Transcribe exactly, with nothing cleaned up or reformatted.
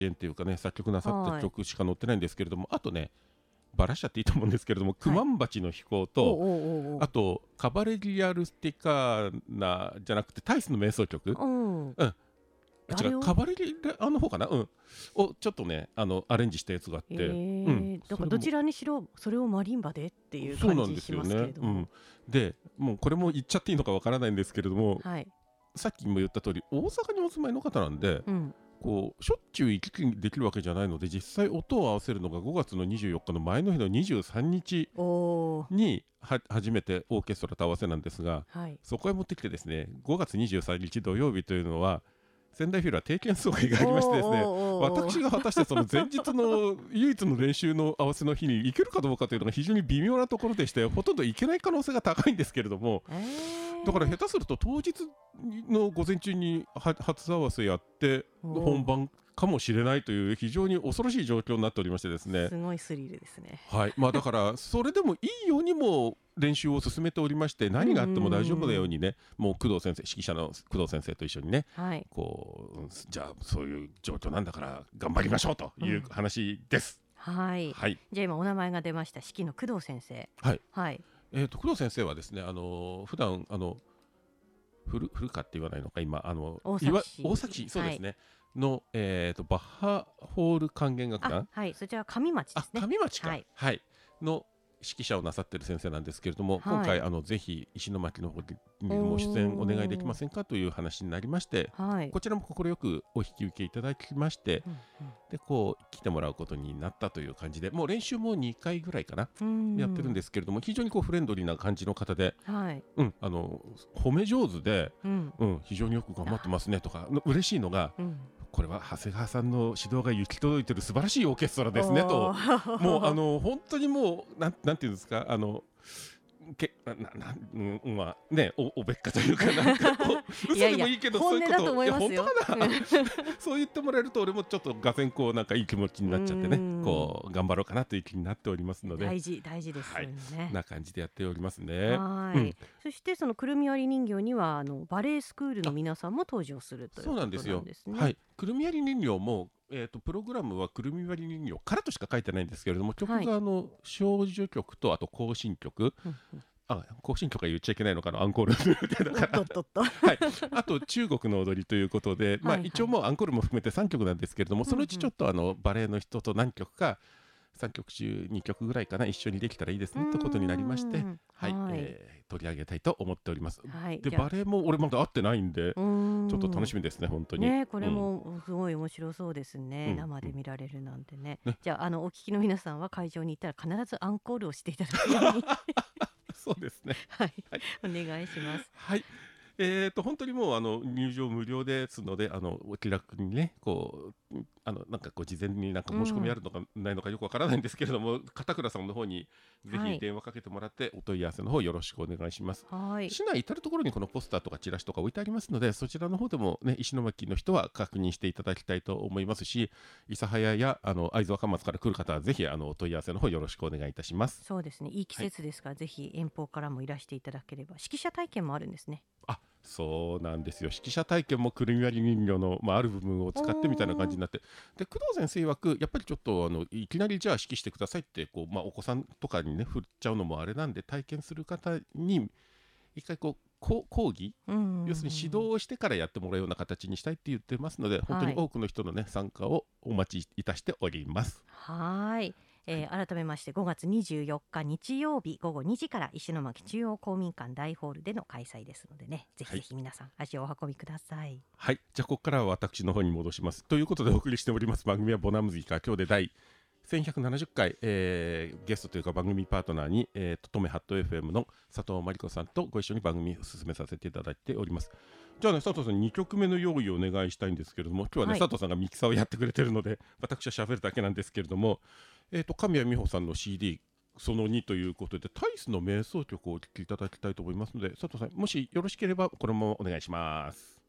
演っていうかね作曲なさったはい曲しか載ってないんですけれども、あとねバラしちゃっていいと思うんですけれども、クはいマンバチの飛行おと、 うおうおうおうあとカバレリアルスティカーナじゃなくてタイスの瞑想曲、 うんうん、 あ違れをうカバレリアの方かな、うん、をちょっとねあのアレンジしたやつがあって、 えうーん、 だからそれもどちらにしろそれをマリンバでっていうそうな感じしますんですよね、 けれども、 うん、でもうこれも言っちゃっていいのかわからないんですけれども、 はい、 さっきも言った通り大阪にお住まいの方なんで、 うん、 こうしょっちゅう行き来できるわけじゃないので、実際音を合わせるのがごがつのにじゅうよっかの前の日のにじゅうさんにちおーには初めてオーケストラと合わせなんですが、 はいそこへ持ってきてですね、ごがつにじゅうさんにち土曜日というのは仙台フィルは定期演奏会がありましてですね、 おーおーおー私が果たしてその前日の唯一の練習の合わせの日に行けるかどうかというのが非常に微妙なところでして、ほとんど行けない可能性が高いんですけれども、 えー、 だから下手すると当日の午前中には初合わせやっておー本番かもしれないという非常に恐ろしい状況になっておりましてですね、 すごいスリルですね。 はいまあ、だからそれでもいいようにも練習を進めておりまして、何があっても大丈夫なようにね、もう工藤先生、指揮者の工藤先生と一緒にね、 はいこうじゃあそういう状況なんだから頑張りましょうという話です。 はい、 はい、 じゃあ今お名前が出ました指揮の工藤先生、 はいはい、 えー、と工藤先生はですね、あのー普段あの古古かって言わないのか今あの大崎いわ市大崎市そうですね、の、えー、とバッハホール管弦楽あ団、 はいそちらは上町であすね。 上町か、 はいはいの指揮者をなさっている先生なんですけれども、 はい今回あのぜひ石巻の方にも出演お願いできませんかという話になりまして、 はい、 こちらも快くお引き受けいただきまして、 うんでこう来てもらうことになったという感じで、もう練習もにかいぐらいかな、 うんやってるんですけれども、非常にこうフレンドリーな感じの方で、 はい、 うん、あの褒め上手で、 うんうん、非常によく頑張ってますねとか、の嬉しいのが、 うん、 これは長谷川さんの指導が行き届いてる素晴らしいオーケストラですねと、もうあの本当にもうなんなんていうんですか、あのけなななうんまあねおおべっかというか、なんかこう嘘でもいいけどいやいやそういうこと、 本音だと思いますよいや本当かなそう言ってもらえると俺もちょっとがぜんこうなんかいい気持ちになっちゃってね、 うんこう頑張ろうかなという気になっておりますので、 大事大事ですよね、 はいな感じでやっておりますね。 はい、 うんそしてそのくるみ割り人形にはあのバレエスクールの皆さんも登場するというそことなんんうなですよ。 ですね。 はい、くるみ割り人形も、えー、とプログラムはくるみ割り人形からとしか書いてないんですけれども、曲はいがあの少女曲とあと行進曲、 うんうんあ行進曲は言っちゃいけないのかな、アンコールみたいなおっとっとっとはい、あと中国の踊りということで、まあ、 はいはい一応もうアンコールも含めてさんきょくなんですけれども、そのうちちょっとあのバレエの人と何曲かさんきょく中にきょくぐらいかな一緒にできたらいいですねということになりまして、 うんはいはいえー取り上げたいと思っております。 はい、 でじゃあバレエも俺まだ会ってないんで、 うーんちょっと楽しみですね本当に。 ね、これうんもすごい面白そうですね、 うん生で見られるなんてね、 ねじゃあ、あのお聞きの皆さんは会場に行ったら必ずアンコールをしていただくようにそうですね。 はい、 はいお願いします。 はい。えー、と本当にもうあの入場無料ですので、あのお気楽にねこうあのなんかこう事前になんか申し込みあるのかないのかよくわからないんですけれども、片倉さんの方にぜはいひ電話かけてもらってお問い合わせの方よろしくお願いします。 はい、 市内至る所にこのポスターとかチラシとか置いてありますので、そちらの方でもね石巻の人は確認していただきたいと思いますし、諫早やあの会津若松から来る方はぜひあのお問い合わせの方よろしくお願いいたします。 そうですね、いい季節ですから、ぜひ遠方からもいらしていただければ、指揮者体験もあるんですね。 あそうなんですよ、指揮者体験もくるみ割り人形の、まあ、ある部分を使ってみたいな感じになって、で工藤先生曰くやっぱりちょっとあのいきなりじゃあ指揮してくださいってこう、まあ、お子さんとかにね振っちゃうのもあれなんで、体験する方に一回こうこ講義、 うん要するに指導をしてからやってもらうような形にしたいって言ってますので、本当に多くの人の、ね、参加をお待ちいたしております。 はい、えー改めましてごがつにじゅうよっか日曜日ごごにじから石巻中央公民館大ホールでの開催ですのでね、ぜひぜひ皆さん足をお運びください。 はい、じゃあここからは私の方に戻します。ということでお送りしております番組はボナムズイカ、今日で第せんひゃくななじゅっかい、えーゲストというか番組パートナーに、えーと、トメハット エフエム の佐藤真理子さんとご一緒に番組を進めさせていただいております。じゃあね、佐藤さんにきょくめの用意をお願いしたいんですけれども、今日はね、 はい佐藤さんがミキサーをやってくれてるので私は喋るだけなんですけれども、えーと神谷美穂さんの シーディー そのにということでタイスの瞑想曲をお聴きいただきたいと思いますので、佐藤さんもしよろしければこのままお願いします。